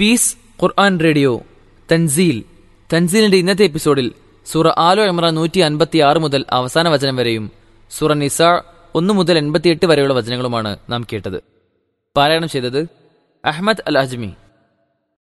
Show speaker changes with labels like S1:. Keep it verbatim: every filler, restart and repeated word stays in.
S1: Piece ഖുർആൻ radio Thanseel തൻസീലിന്റെ ഇന്നത്തെ എപ്പിസോഡിൽ സൂറ ആലോ ഇമ്രാൻ നൂറ്റി അൻപത്തി ആറ് മുതൽ അവസാന വചനം വരെയും സൂറ നിസാ ഒന്ന് മുതൽ എൺപത്തിയെട്ട് വരെയുള്ള വചനങ്ങളുമാണ് നാം കേട്ടത്. പാരായണം ചെയ്തത് അഹ്മദ് അൽ അജ്മി.